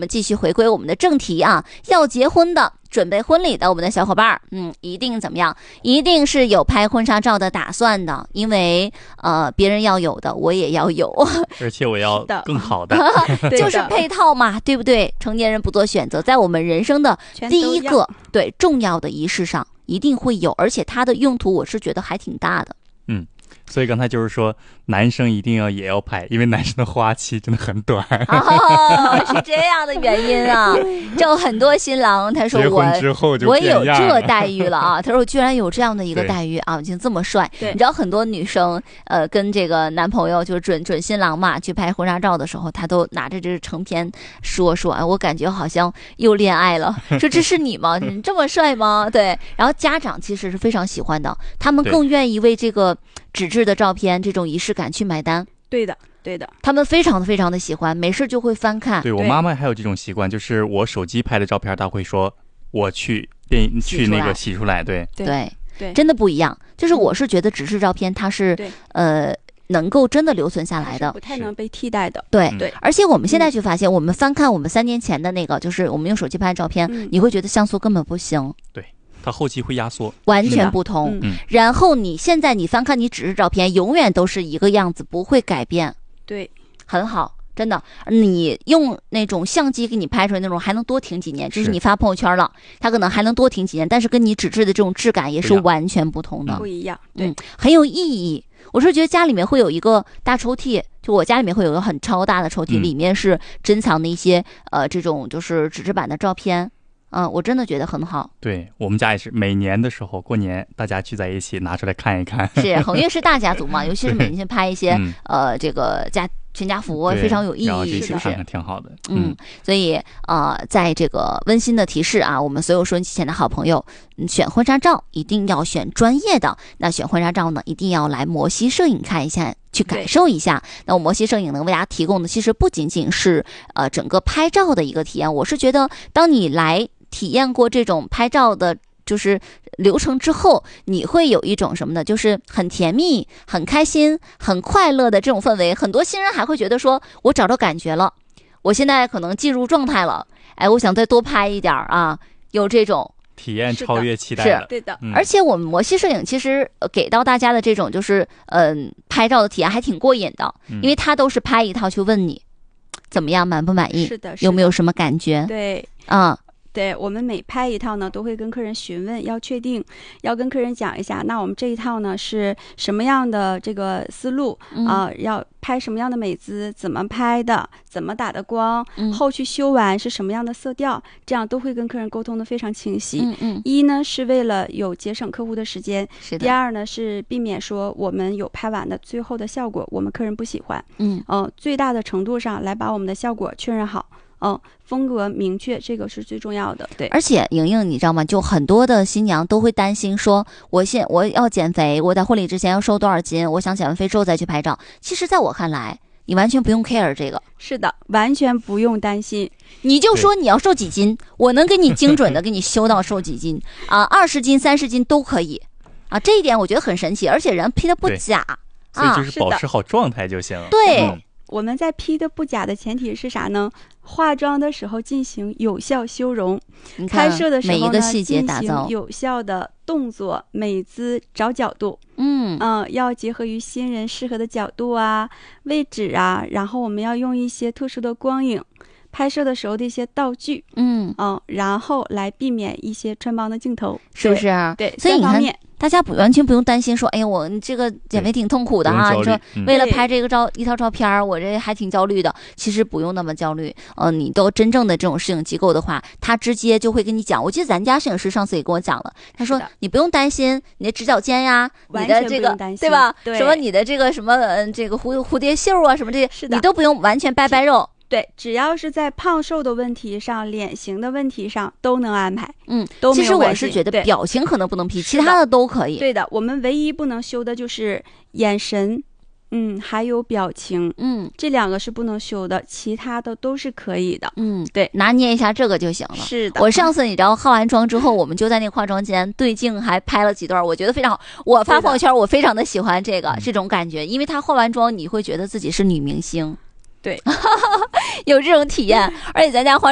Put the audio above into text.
们继续回归我们的正题啊，要结婚的准备婚礼的我们的小伙伴一定怎么样？一定是有拍婚纱照的打算的，因为别人要有的我也要有， 而且我要更好的就是配套嘛，对不对？成年人不做选择，在我们人生的第一个对重要的仪式上一定会有，而且它的用途我是觉得还挺大的。 所以刚才就是说男生一定也要拍，因为男生的花期真的很短是这样的原因啊。就很多新郎他说结婚之后就我有这待遇了啊，他说我居然有这样的一个待遇啊，已经这么帅。你知道很多女生跟这个男朋友就是准新郎嘛去拍婚纱照的时候，他都拿着这成片说我感觉好像又恋爱了，说这是你吗？你这么帅吗？对，然后家长其实是非常喜欢的，他们更愿意为这个纸质的照片这种仪式感去买单。 对的，他们非常的喜欢，没事就会翻看。 对，我妈妈还有这种习惯，就是我手机拍的照片，她会说我去那个洗出来。对， 真的不一样。就是我是觉得纸质照片它是能够真的留存下来的， 不太能被替代的。 对，而且我们现在去发现，我们翻看我们3年前的那个，就是我们用手机拍的照片，你会觉得像素根本不行。 对。它后期会压缩， 完全不同。然后你现在你翻看你纸质照片，永远都是一个样子，不会改变。 对， 很好，真的。你用那种相机给你拍出来那种，还能多停几年，就是你发朋友圈了，它可能还能多停几年，但是跟你纸质的这种质感也是完全不同的， 不一样。对， 很有意义。我是觉得家里面会有一个大抽屉，就我家里面会有一个很超大的抽屉，里面是珍藏的一些这种就是纸质版的照片。我真的觉得很好。 对，我们家也是每年的时候过年大家聚在一起拿出来看一看。 是恒悦是大家族嘛，尤其是每年拍一些这个全家福非常有意义，是不是？ 挺好的。 所以在这个温馨的提示啊，我们所有收音机前的好朋友，选婚纱照一定要选专业的。那选婚纱照呢，一定要来摩西摄影看一下，去感受一下。那我摩西摄影能为大家提供的，其实不仅仅是整个拍照的一个体验。我是觉得，当你来体验过这种拍照的就是流程之后，你会有一种什么呢？就是很甜蜜、很开心、很快乐的这种氛围。很多新人还会觉得说，我找到感觉了，我现在可能进入状态了，我想再多拍一点啊，有这种体验超越期待了。 是对的。 而且我们摩西摄影其实给到大家的这种就是拍照的体验还挺过瘾的，因为他都是拍一套去问你怎么样，满不满意， 是的， 有没有什么感觉。 对对，我们每拍一套呢，都会跟客人询问，要确定，要跟客人讲一下，那我们这一套呢是什么样的这个思路要拍什么样的美姿，怎么拍的，怎么打的光，后续修完是什么样的色调，这样都会跟客人沟通的非常清晰。一呢是为了有节省客户的时间，第二呢是避免说我们有拍完的最后的效果我们客人不喜欢。最大的程度上来把我们的效果确认好。风格明确，这个是最重要的。对， 而且莹莹你知道吗？就很多的新娘都会担心说，我要减肥，我在婚礼之前要瘦多少斤，我想减完肥之后再去拍照。其实在我看来，你完全不用 care 这个。 是的，完全不用担心。 你就说你要瘦几斤，我能给你精准的给你修到瘦几斤啊，20斤、30斤都可以啊。这一点我觉得很神奇，而且人 P 的不假， 所以就是保持好状态就行了。 对。 我们在 P 的不假的前提是啥呢？化妆的时候进行有效修容，拍摄的时候呢， 每一个细节打造进行有效的动作、美姿、找角度。要结合于新人适合的角度啊、位置啊，然后我们要用一些特殊的光影，拍摄的时候的一些道具，然后来避免一些穿帮的镜头， 是不是？ 对， 所以你看，大家完全不用担心说，哎呀，我这个减肥挺痛苦的啊！你说为了拍这个一套照片，我这还挺焦虑的。其实不用那么焦虑。你都真正的这种摄影机构的话，他直接就会跟你讲。我记得咱家摄影师上次也跟我讲了，他说你不用担心你的直角肩呀，你的这个对吧？什么你的这个什么这个蝴蝶袖啊，什么这些，你都不用完全掰肉。 对，只要是在胖瘦的问题上、脸型的问题上都能安排，都没有关系。 其实我是觉得表情可能不能 P， 其他的都可以。 对的，我们唯一不能修的就是眼神，还有表情，这2个是不能修的，其他的都是可以的。对， 拿捏一下这个就行了。 是的， 我上次你知道化完妆之后，我们就在那个化妆间对镜，还拍了几段，我觉得非常好。我发朋友圈，我非常的喜欢这种感觉，因为她化完妆，你会觉得自己是女明星。 对， 有这种体验，而且咱家化